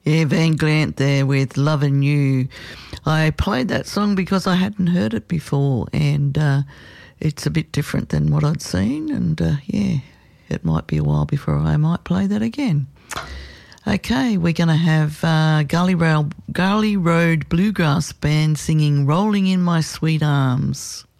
Yeah, Van Glant there with Lovin' You. I played that song because I hadn't heard it before, and it's a bit different than what I'd seen, and yeah, it might be a while before I might play that again. Okay, we're going to have Gully Road Bluegrass Band singing Rolling in My Sweet Arms.